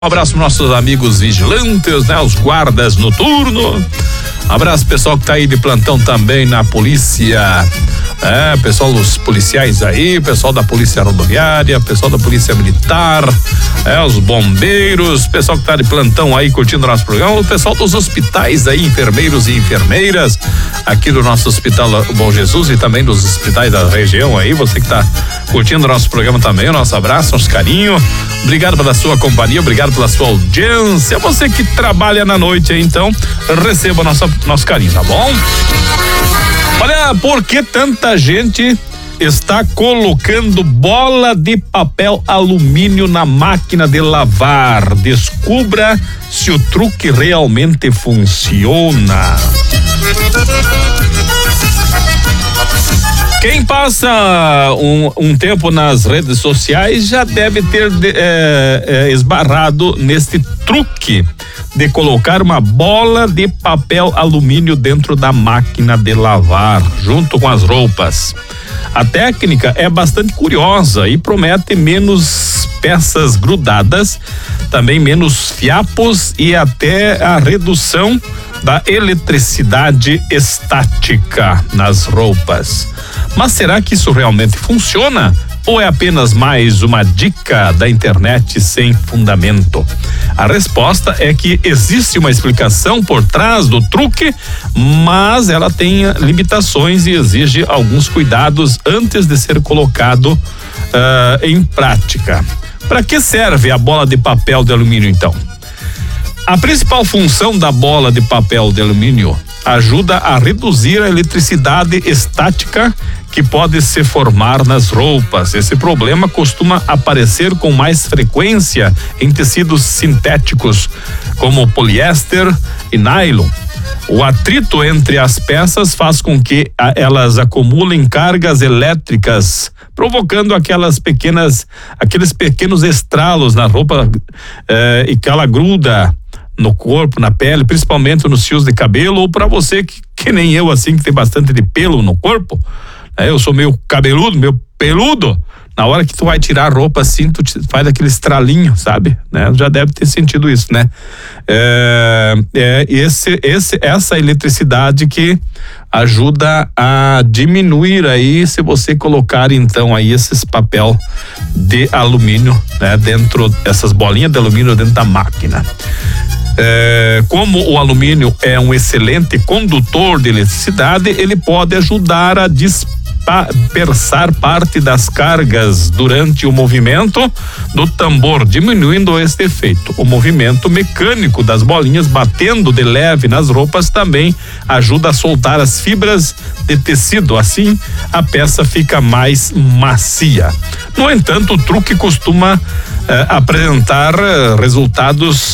Um abraço para nossos amigos vigilantes, né? Os guardas noturnos. Um abraço pessoal que tá aí de plantão também na polícia. Pessoal dos policiais aí, pessoal da polícia rodoviária, pessoal da polícia militar, os bombeiros, pessoal que tá de plantão aí curtindo o nosso programa, o pessoal dos hospitais aí, enfermeiros e enfermeiras aqui do nosso Hospital Bom Jesus e também dos hospitais da região aí, você que tá curtindo o nosso programa também, o nosso abraço, nosso carinho, obrigado pela sua companhia, obrigado pela sua audiência, você que trabalha na noite aí, então, receba nosso carinho, tá bom? Olha, por que tanta gente está colocando bola de papel alumínio na máquina de lavar? Descubra se o truque realmente funciona. Quem passa um tempo nas redes sociais já deve ter esbarrado neste truque de colocar uma bola de papel alumínio dentro da máquina de lavar, junto com as roupas. A técnica é bastante curiosa e promete menos peças grudadas, também menos fiapos e até a redução da eletricidade estática nas roupas. Mas será que isso realmente funciona? Ou é apenas mais uma dica da internet sem fundamento? A resposta é que existe uma explicação por trás do truque, mas ela tem limitações e exige alguns cuidados antes de ser colocado em prática. Para que serve a bola de papel de alumínio, então? A principal função da bola de papel de alumínio ajuda a reduzir a eletricidade estática que pode se formar nas roupas. Esse problema costuma aparecer com mais frequência em tecidos sintéticos, como poliéster e nylon. O atrito entre as peças faz com que elas acumulem cargas elétricas, provocando aqueles pequenos estralos na roupa e que ela gruda no corpo, na pele, principalmente nos fios de cabelo, ou para você que nem eu, assim, que tem bastante de pelo no corpo, eu sou meio cabeludo, meio peludo, na hora que tu vai tirar a roupa assim, tu faz aquele estralinho, sabe? Né? Já deve ter sentido isso, né? Essa eletricidade que ajuda a diminuir aí, se você colocar então aí esses papel de alumínio, né? Dentro, essas bolinhas de alumínio dentro da máquina. Como o alumínio é um excelente condutor de eletricidade, ele pode ajudar a dispersar parte das cargas durante o movimento do tambor, diminuindo este efeito. O movimento mecânico das bolinhas batendo de leve nas roupas também ajuda a soltar as fibras de tecido, assim a peça fica mais macia. No entanto, o truque costuma apresentar resultados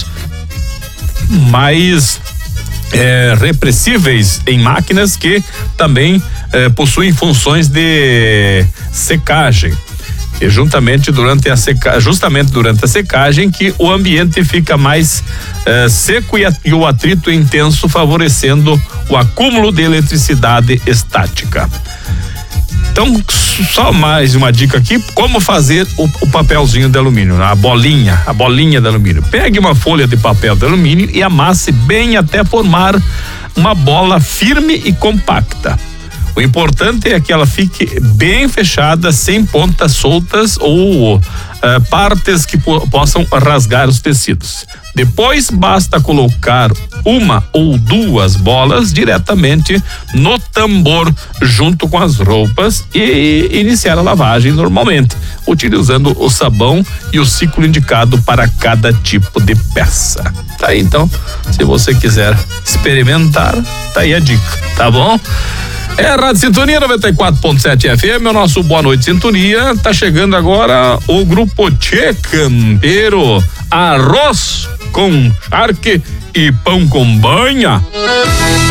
mais repressíveis em máquinas que também possuem funções de secagem. E justamente durante a secagem que o ambiente fica mais seco e o atrito intenso, favorecendo o acúmulo de eletricidade estática. Então, só mais uma dica aqui, como fazer o papelzinho de alumínio, a bolinha de alumínio. Pegue uma folha de papel de alumínio e amasse bem até formar uma bola firme e compacta. O importante é que ela fique bem fechada, sem pontas soltas ou partes que possam rasgar os tecidos. Depois basta colocar uma ou duas bolas diretamente no tambor junto com as roupas e iniciar a lavagem normalmente, utilizando o sabão e o ciclo indicado para cada tipo de peça. Tá aí, então, se você quiser experimentar, tá aí a dica, tá bom? Rádio Sintonia 94.7 FM, o nosso Boa Noite Sintonia. Tá chegando agora o Grupo Tchê Campeiro, arroz com charque e pão com banha.